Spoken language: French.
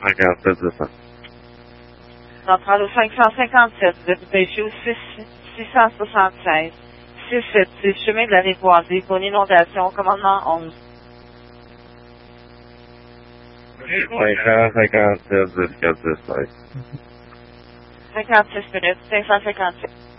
57 200. Centrale au 557, vous êtes pêché au 676, 676, chemin de la Rivoisée, pour une inondation, commandement 11. 557 jusqu'à 16. 56 minutes, 557.